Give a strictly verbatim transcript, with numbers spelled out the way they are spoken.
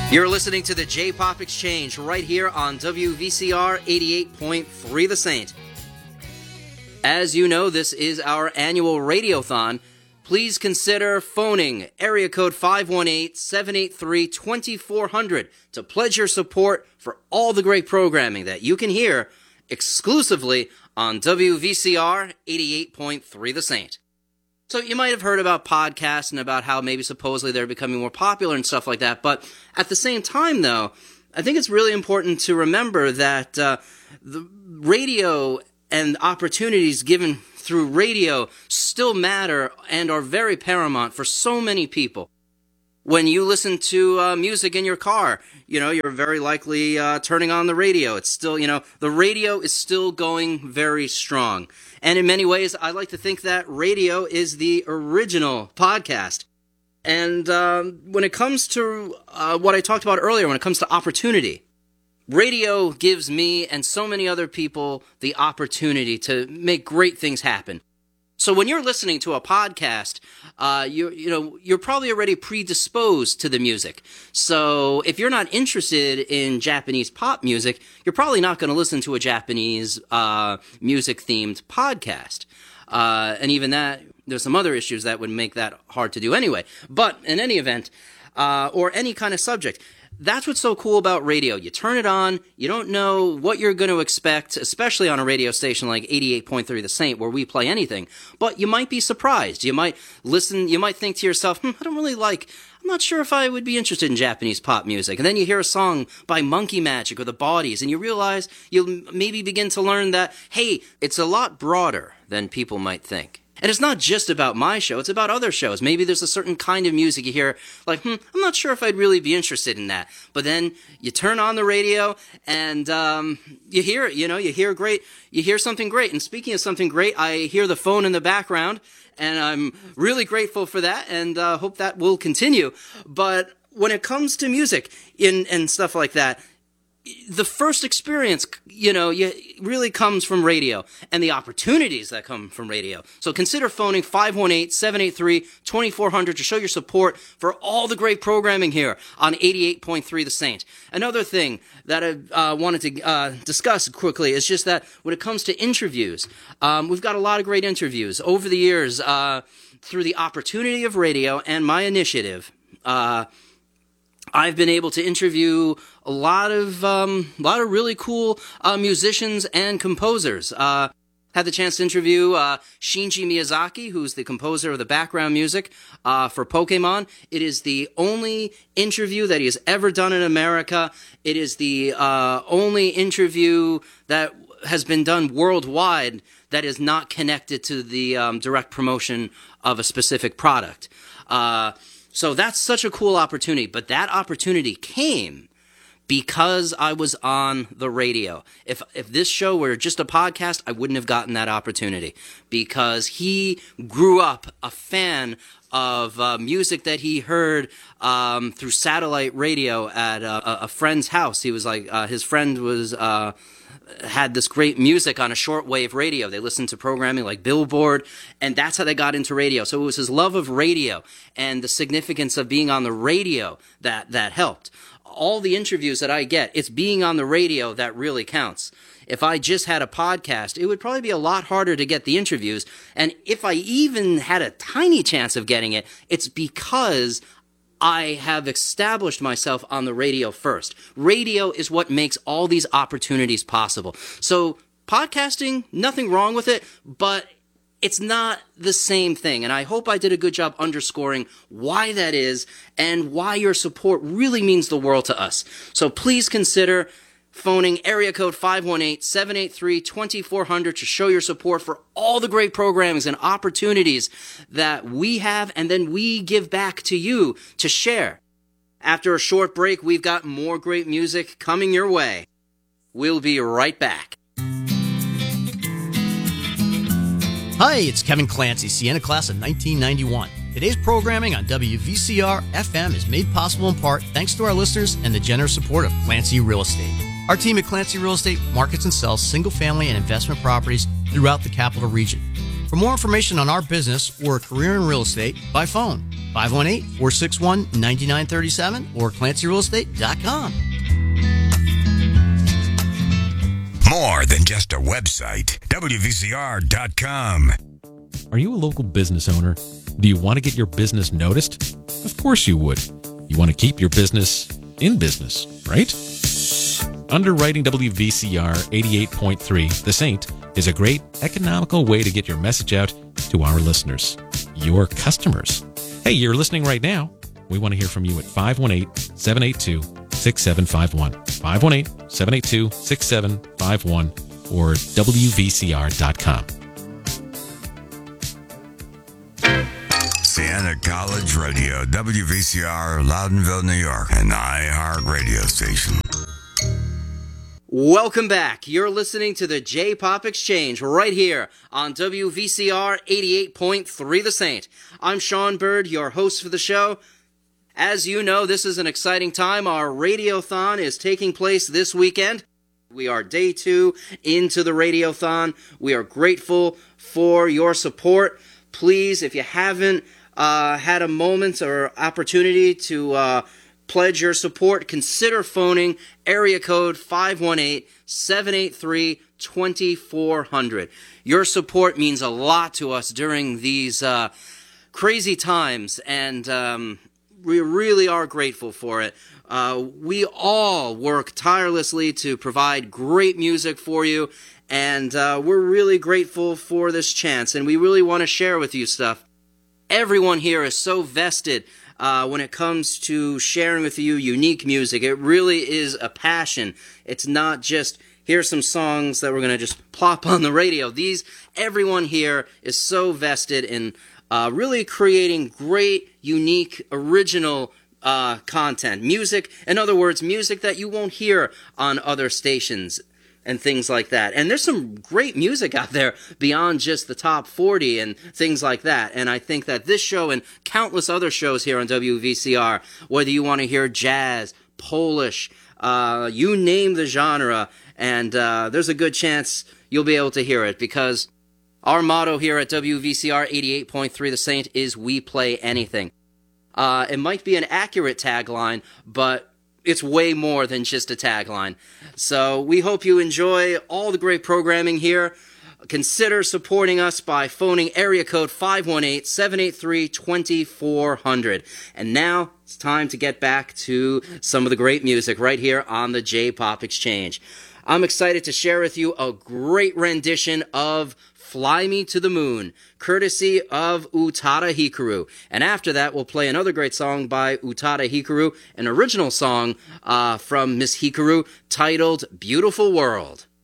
You're listening to the J-Pop Exchange right here on W V C R eighty-eight point three The Saint. As you know, this is our annual Radiothon. Please consider phoning area code five one eight, seven eight three, two four zero zero to pledge your support for all the great programming that you can hear exclusively on W V C R eighty-eight point three The Saint. So you might have heard about podcasts and about how maybe supposedly they're becoming more popular and stuff like that. But at the same time, though, I think it's really important to remember that uh, the radio and opportunities given through radio still matter and are very paramount for so many people. When you listen to uh, music in your car, you know, you're very likely uh, turning on the radio. It's still, you know, the radio is still going very strong. And in many ways, I like to think that radio is the original podcast. And um, when it comes to uh, what I talked about earlier, when it comes to opportunity, radio gives me and so many other people the opportunity to make great things happen. So when you're listening to a podcast, uh, you you know you're probably already predisposed to the music. So if you're not interested in Japanese pop music, you're probably not going to listen to a Japanese uh, music-themed podcast. Uh, and even that, there's some other issues that would make that hard to do anyway. But in any event, uh, or any kind of subject, that's what's so cool about radio. You turn it on, you don't know what you're going to expect, especially on a radio station like eighty-eight point three The Saint, where we play anything, but you might be surprised. You might listen, you might think to yourself, hmm, I don't really like, I'm not sure if I would be interested in Japanese pop music. And then you hear a song by Monkey Magic or The Bodies, and you realize, you'll maybe begin to learn that, hey, it's a lot broader than people might think. And it's not just about my show, it's about other shows. Maybe there's a certain kind of music you hear, like, hmm, I'm not sure if I'd really be interested in that. But then you turn on the radio and um, you hear it, you know, you hear great, you hear something great. And speaking of something great, I hear the phone in the background, and I'm really grateful for that and uh, hope that will continue. But when it comes to music in, and stuff like that, the first experience, you know, you, really comes from radio and the opportunities that come from radio. So consider phoning five one eight, seven eight three, two four zero zero to show your support for all the great programming here on eighty-eight point three The Saint. Another thing that I uh, wanted to uh, discuss quickly is just that when it comes to interviews, um, we've got a lot of great interviews over the years uh, through the opportunity of radio and my initiative. Uh, I've been able to interview a lot of um, a lot of really cool uh, musicians and composers. Uh, had the chance to interview uh, Shinji Miyazaki, who's the composer of the background music uh, for Pokemon. It is the only interview that he has ever done in America. It is the uh, only interview that has been done worldwide that is not connected to the um, direct promotion of a specific product. Uh, So that's such a cool opportunity, but that opportunity came because I was on the radio. If if this show were just a podcast, I wouldn't have gotten that opportunity because he grew up a fan of uh, music that he heard um, through satellite radio at a, a friend's house. He was like, uh, his friend was... Uh, had this great music on a shortwave radio. They listened to programming like Billboard, and that's how they got into radio. So it was his love of radio and the significance of being on the radio that, that helped. All the interviews that I get, it's being on the radio that really counts. If I just had a podcast, it would probably be a lot harder to get the interviews. And if I even had a tiny chance of getting it, it's because I have established myself on the radio first. Radio is what makes all these opportunities possible. So podcasting, nothing wrong with it, but it's not the same thing. And I hope I did a good job underscoring why that is and why your support really means the world to us. So please consider phoning area code five one eight, seven eight three, two four zero zero to show your support for all the great programs and opportunities that we have and then we give back to you to share. After a short break, we've got more great music coming your way. We'll be right back. Hi, it's Kevin Clancy, Sienna class of nineteen ninety-one. Today's programming on W V C R F M is made possible in part thanks to our listeners and the generous support of Clancy Real Estate. Our team at Clancy Real Estate markets and sells single-family and investment properties throughout the capital region. For more information on our business or a career in real estate, by phone, five one eight, four six one, nine nine three seven or Clancy Real Estate dot com. More than just a website, W V C R dot com. Are you a local business owner? Do you want to get your business noticed? Of course you would. You want to keep your business in business, right? Underwriting W V C R eighty-eight point three, The Saint, is a great economical way to get your message out to our listeners, your customers. Hey, you're listening right now. We want to hear from you at five one eight, seven eight two, six seven five one, five one eight, seven eight two, six seven five one, or W V C R dot com. Siena College Radio, W V C R, Loudonville, New York, an iHeart radio station. Welcome back. You're listening to the J-Pop Exchange right here on W V C R eighty-eight point three The Saint. I'm Sean Bird, your host for the show. As you know, this is an exciting time. Our Radiothon is taking place this weekend. We are day two into the Radiothon. We are grateful for your support. Please, if you haven't uh, had a moment or opportunity to uh, pledge your support, consider phoning area code five one eight, seven eight three, two four zero zero. Your support means a lot to us during these uh, crazy times, and um, we really are grateful for it. Uh, we all work tirelessly to provide great music for you, and uh, we're really grateful for this chance, and we really want to share with you stuff. Everyone here is so vested uh, when it comes to sharing with you unique music. It really is a passion. It's not just, here's some songs that we're going to just plop on the radio. These, everyone here is so vested in uh, really creating great, unique, original uh, content. Music, in other words, music that you won't hear on other stations and things like that. And there's some great music out there beyond just the top forty and things like that. And I think that this show and countless other shows here on W V C R, whether you want to hear jazz, Polish, uh, you name the genre, and uh, there's a good chance you'll be able to hear it, because our motto here at W V C R eighty-eight point three The Saint is we play anything. Uh, it might be an accurate tagline, but it's way more than just a tagline. So we hope you enjoy all the great programming here. Consider supporting us by phoning area code five one eight, seven eight three, two four zero zero. And now it's time to get back to some of the great music right here on the J-Pop Exchange. I'm excited to share with you a great rendition of Fly Me to the Moon, courtesy of Utada Hikaru. And after that, we'll play another great song by Utada Hikaru, an original song uh, from Miss Hikaru titled Beautiful World.